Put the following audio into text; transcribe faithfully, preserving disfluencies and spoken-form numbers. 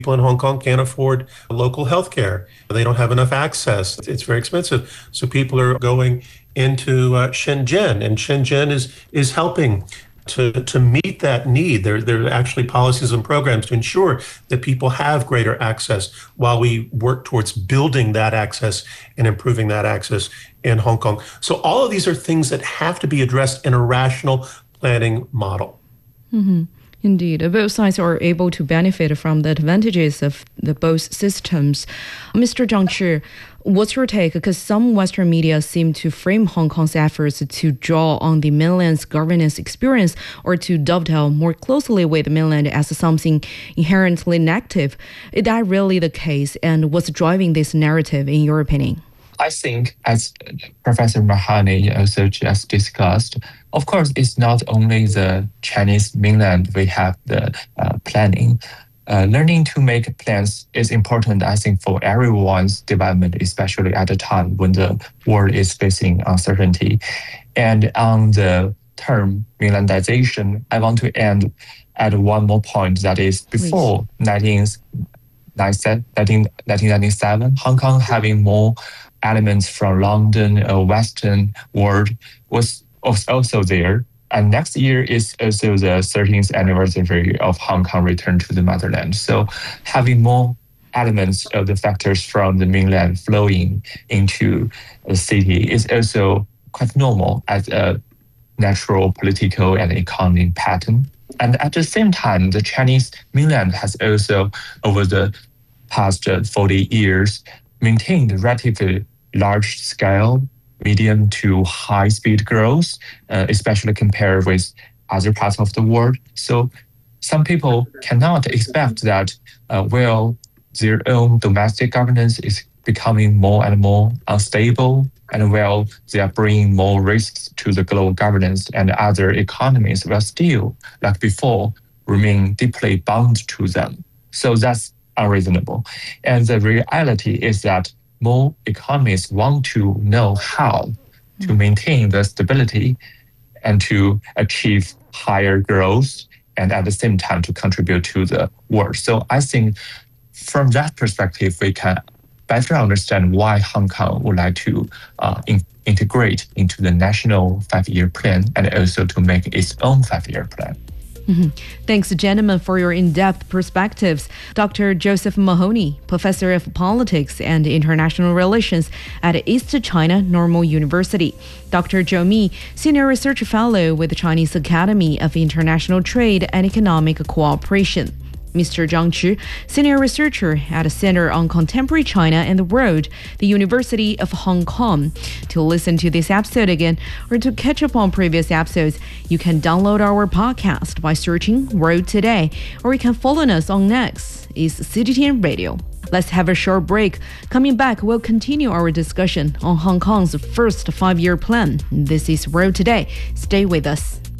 People in Hong Kong can't afford local health care. They don't have enough access. It's very expensive. So people are going into uh, Shenzhen, and Shenzhen is is helping to to meet that need. There, there are actually policies and programs to ensure that people have greater access while we work towards building that access and improving that access in Hong Kong. So all of these are things that have to be addressed in a rational planning model. Mm-hmm. Indeed, both sides are able to benefit from the advantages of the both systems. Mister Zhang Chi, what's your take? Because some Western media seem to frame Hong Kong's efforts to draw on the mainland's governance experience or to dovetail more closely with the mainland as something inherently negative. Is that really the case? And what's driving this narrative, in your opinion? I think, as Professor Mahani also just discussed, of course, it's not only the Chinese mainland we have the uh, planning. Uh, learning to make plans is important, I think, for everyone's development, especially at a time when the world is facing uncertainty. And on the term mainlandization, I want to end at one more point, that is before nineteen ninety-seven, Hong Kong having more elements from London, uh, Western world was also there. And next year is also the thirteenth anniversary of Hong Kong return to the motherland. So having more elements of the factors from the mainland flowing into the city is also quite normal as a natural political and economic pattern. And at the same time, the Chinese mainland has also, over the past forty years, maintained relatively large-scale, medium to high-speed growth, uh, especially compared with other parts of the world. So some people cannot expect that uh, while their own domestic governance is becoming more and more unstable, and while they are bringing more risks to the global governance, and other economies will still, like before, remain deeply bound to them. So that's unreasonable. And the reality is that more economies want to know how to maintain the stability and to achieve higher growth, and at the same time to contribute to the world. So I think from that perspective, we can better understand why Hong Kong would like to uh, in- integrate into the national five-year plan and also to make its own five-year plan. Mm-hmm. Thanks, gentlemen, for your in-depth perspectives. Doctor Joseph Mahoney, Professor of Politics and International Relations at East China Normal University. Doctor Zhou Mi, Senior Research Fellow with the Chinese Academy of International Trade and Economic Cooperation. Mister Zhang Chi, Senior Researcher at the Center on Contemporary China and the World, the University of Hong Kong. To listen to this episode again or to catch up on previous episodes, you can download our podcast by searching World Today, or you can follow us on X, is C G T N Radio. Let's have a short break. Coming back, we'll continue our discussion on Hong Kong's first five-year plan. This is World Today. Stay with us.